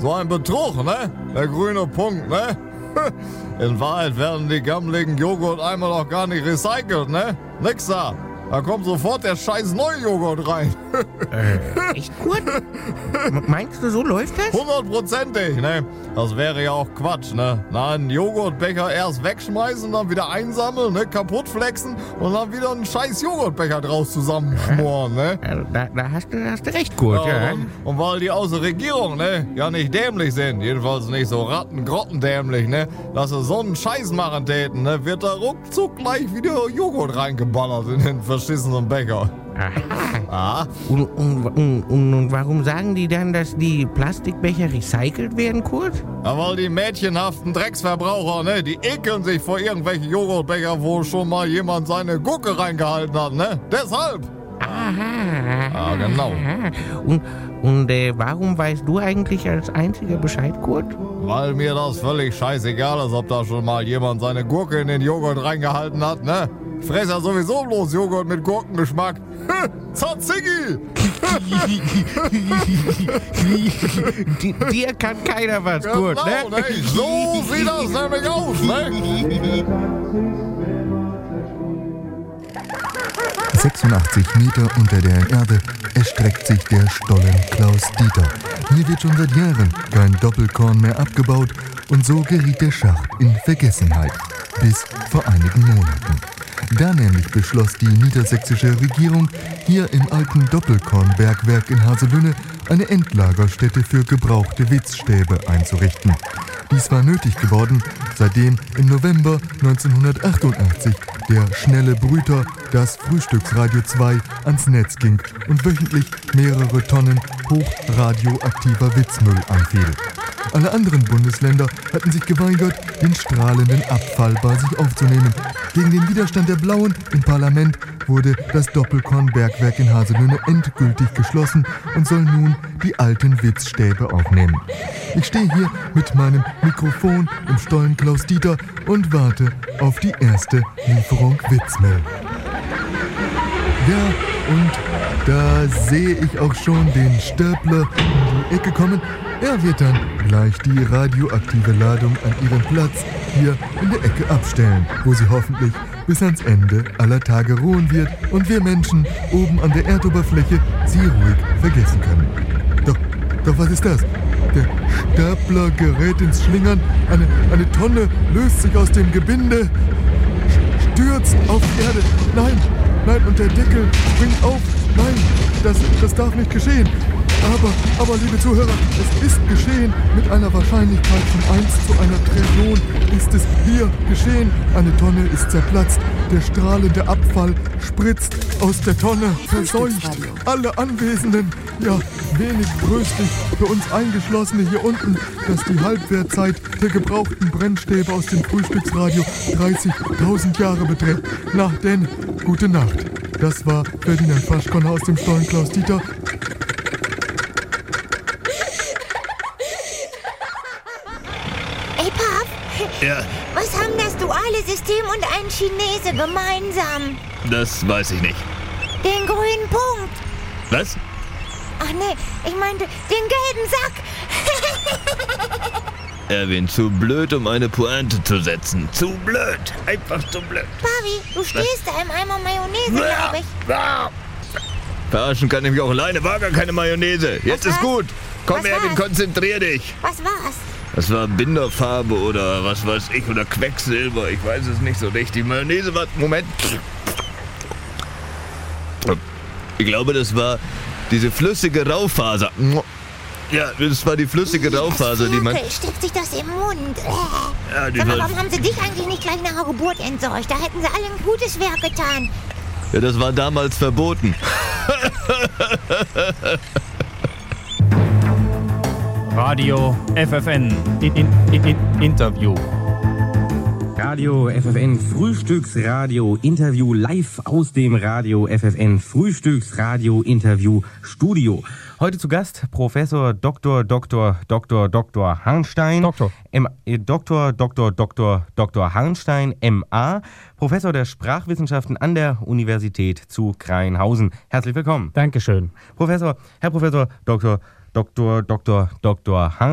so ein Betrug, ne? Der grüne Punkt, ne? In Wahrheit werden die gammeligen Joghurt-Eimer doch gar nicht recycelt, ne? Nix da. Da kommt sofort der scheiß neue Joghurt rein. Echt gut? Meinst du, so läuft das? 100%ig, ne? Das wäre ja auch Quatsch, ne? Na, einen Joghurtbecher erst wegschmeißen, dann wieder einsammeln, ne? Kaputt flexen und dann wieder einen scheiß Joghurtbecher draus zusammenschmoren, ne? Da hast du recht gut, ja. Und weil die aus der Regierung, ne, ja nicht dämlich sind, jedenfalls nicht so grotendämlich, ne, dass sie so einen Scheiß machen täten, ne, wird da ruckzuck gleich wieder Joghurt reingeballert in den verschissenen Becher. Aha. Und warum sagen die dann, dass die Plastikbecher recycelt werden, Kurt? Ja, weil die mädchenhaften Drecksverbraucher, ne, die ekeln sich vor irgendwelchen Joghurtbecher, wo schon mal jemand seine Gurke reingehalten hat, ne? Deshalb. Aha. Ja, genau. Und warum weißt du eigentlich als einziger Bescheid, Kurt? Weil mir das völlig scheißegal ist, ob da schon mal jemand seine Gurke in den Joghurt reingehalten hat, ne? Ich fress ja sowieso bloß Joghurt mit Gurkengeschmack. Zatzigi! Dir kann keiner was, Genau, Kurt, ne? Ne? So sieht das nämlich aus, ne? 86 Meter unter der Erde erstreckt sich der Stollen Klaus-Dieter. Hier wird schon seit Jahren kein Doppelkorn mehr abgebaut und so geriet der Schacht in Vergessenheit. Bis vor einigen Monaten. Da nämlich beschloss die niedersächsische Regierung, hier im alten Doppelkornbergwerk in Haselünne eine Endlagerstätte für gebrauchte Witzstäbe einzurichten. Dies war nötig geworden, seitdem im November 1988 der schnelle Brüter, das Frühstücksradio 2, ans Netz ging und wöchentlich mehrere Tonnen hochradioaktiver Witzmüll anfiel. Alle anderen Bundesländer hatten sich geweigert, den strahlenden Abfall bei sich aufzunehmen. Gegen den Widerstand der Blauen im Parlament wurde das Doppelkornbergwerk in Haselünne endgültig geschlossen und soll nun die alten Witzstäbe aufnehmen. Ich stehe hier mit meinem Mikrofon im Stollen Klaus-Dieter und warte auf die erste Lieferung Witzmüll. Ja, und da sehe ich auch schon den Stapler in die Ecke kommen. Er wird dann gleich die radioaktive Ladung an ihren Platz hier in der Ecke abstellen, wo sie hoffentlich bis ans Ende aller Tage ruhen wird und wir Menschen oben an der Erdoberfläche sie ruhig vergessen können. Doch was ist das? Der Stapler gerät ins Schlingern, eine Tonne löst sich aus dem Gebinde, stürzt auf die Erde. Nein, und der Deckel springt auf. Nein, das darf nicht geschehen. Aber liebe Zuhörer, es ist geschehen. Mit einer Wahrscheinlichkeit von 1 zu einer Trillion ist es hier geschehen. Eine Tonne ist zerplatzt. Der strahlende Abfall spritzt aus der Tonne, verseucht alle Anwesenden. Ja, wenig tröstlich für uns Eingeschlossene hier unten, dass die Halbwertzeit der gebrauchten Brennstäbe aus dem Frühstücksradio 30.000 Jahre beträgt. Na denn, gute Nacht. Das war Ferdinand Faschkonner aus dem Stollen Klaus-Dieter. Ey, Pap, Ja, was haben das duale System und ein Chinese gemeinsam? das weiß ich nicht. Den grünen Punkt. Was? Ach nee, ich meinte den gelben Sack. Erwin, zu blöd, um eine Pointe zu setzen. Zu blöd. Einfach zu blöd. Pavi, du stehst da im Eimer Mayonnaise, glaube ich. Verarschen kann ich mich auch alleine. War gar keine Mayonnaise. Jetzt Was ist war's? gut. Komm, Was Erwin, war's? konzentrier dich. Was war's? Das war Binderfarbe oder was weiß ich, oder Quecksilber. Ich weiß es nicht so richtig. Mayonnaise war... Moment. Ich glaube, das war diese flüssige Raufaser. Ja, das war die flüssige Raufaser, die man... Steckt sich das im Mund. Ja, die Sag mal, war, warum haben sie dich eigentlich nicht gleich nach der Geburt entsorgt? Da hätten sie alle ein gutes Werk getan. ja, das war damals verboten. Radio FFN Interview. Radio FFN Frühstücksradio Interview live aus dem Radio FFN Frühstücksradio Interview Studio. Heute zu Gast Professor Dr. Harnstein. Dr. Harnstein, MA, Professor der Sprachwissenschaften an der Universität zu Kreinhausen. Herzlich willkommen. Dankeschön. Herr Professor Dr. Harnstein.